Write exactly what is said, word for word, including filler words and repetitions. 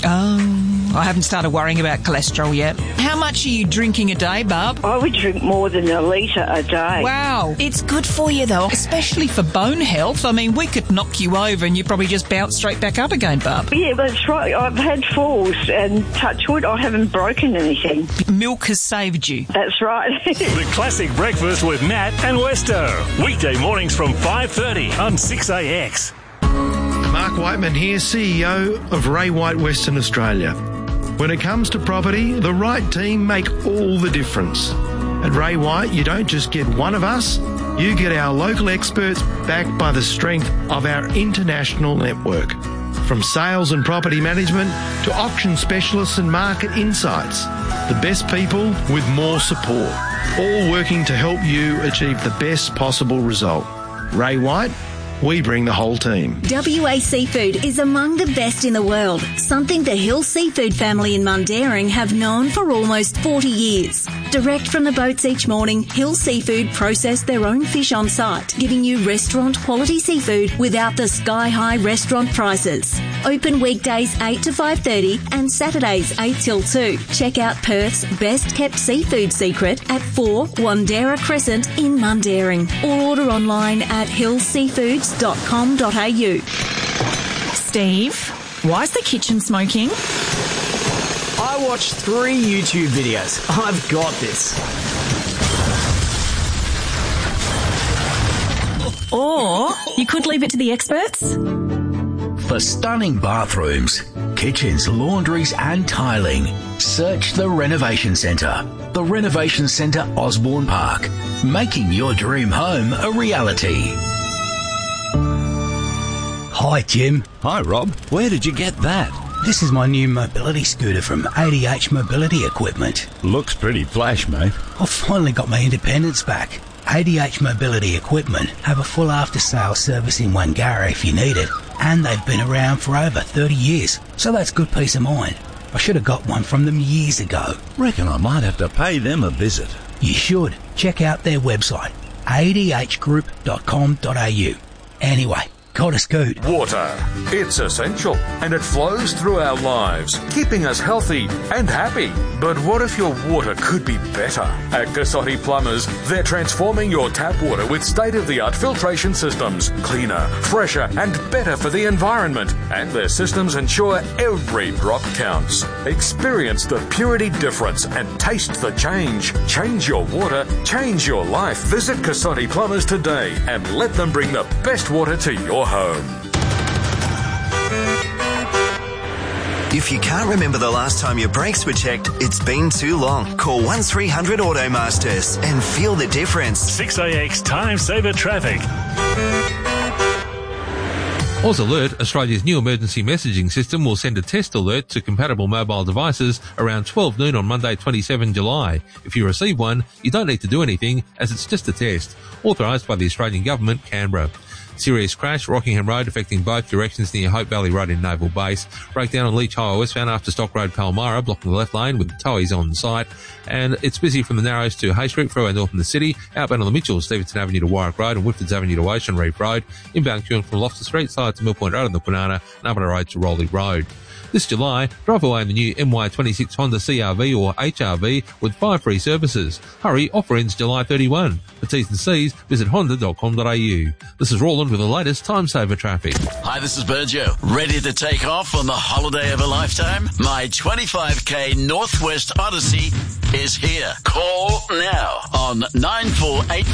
Oh, I haven't started worrying about cholesterol yet. How much are you drinking a day, Barb? I would drink more than a litre a day. Wow. It's good for you, though, especially for bone health. I mean, we could knock you over and you probably just bounce straight back up again, Barb. Yeah, that's right. I've had falls and touch wood, I haven't broken anything. Milk has saved you. That's right. The Classic Breakfast with Matt and Westo. Weekday mornings from five thirty on six A X. Mark Whiteman here, C E O of Ray White Western Australia. When it comes to property, the right team make all the difference. At Ray White, you don't just get one of us, you get our local experts backed by the strength of our international network. From sales and property management to auction specialists and market insights, the best people with more support, all working to help you achieve the best possible result. Ray White, we bring the whole team. W A Seafood is among the best in the world, something the Hill Seafood family in Mundaring have known for almost forty years. Direct from the boats each morning, Hill Seafood process their own fish on site, giving you restaurant-quality seafood without the sky-high restaurant prices. Open weekdays eight to five thirty and Saturdays eight till two. Check out Perth's best-kept seafood secret at four Wandera Crescent in Mundaring, or order online at hill seafoods dot com dot a u. Steve, why is the kitchen smoking? I watched three YouTube videos. I've got this. Or you could leave it to the experts. For stunning bathrooms, kitchens, laundries and tiling, search the Renovation Centre. The Renovation Centre Osborne Park, making your dream home a reality. Hi, Jim. Hi, Rob. Where did you get that? This is my new mobility scooter from A D H Mobility Equipment. Looks pretty flash, mate. I've finally got my independence back. A D H Mobility Equipment have a full after-sales service in Wangara if you need it, and they've been around for over thirty years, so that's good peace of mind. I should have got one from them years ago. Reckon I might have to pay them a visit. You should. Check out their website, a d h group dot com dot a u. Anyway, got a scoot. Water. It's essential and it flows through our lives, keeping us healthy and happy. But what if your water could be better? At Cassotti Plumbers, they're transforming your tap water with state-of-the-art filtration systems, cleaner, fresher and better for the environment. And their systems ensure every drop counts. Experience the purity difference and taste the change. Change your water, change your life. Visit Cassotti Plumbers today and let them bring the best water to your home. If you can't remember the last time your brakes were checked, it's been too long. Call one three hundred Automasters and feel the difference. six A X Time Saver Traffic. Oz Alert, Australia's new emergency messaging system, will send a test alert to compatible mobile devices around twelve noon on Monday, the twenty-seventh of July. If you receive one, you don't need to do anything, as it's just a test. Authorised by the Australian Government, Canberra. Serious crash, Rockingham Road, affecting both directions near Hope Valley Road in Naval Base. Breakdown on Leach Highway westbound after Stock Road, Palmyra, blocking the left lane with towies on site. And it's busy from the Narrows to Hay Street, Freeway North in the city. Outbound on the Mitchells, Stevenson Avenue to Warwick Road and Whitfords Avenue to Ocean Reef Road. Inbound queuing from Loftus Street, side to Mill Point Road and the Kwinana, and Upper Road to Rowley Road. This July, drive away in the new M Y twenty-six Honda C R V or H R V with five free services. Hurry, offer ends July thirty-first. For T's and C's, visit honda dot com dot a u. This is Roland with the latest Time Saver traffic. Hi, this is Berjo. Ready to take off on the holiday of a lifetime? My twenty-five K Northwest Odyssey is here. Call now on nine four eight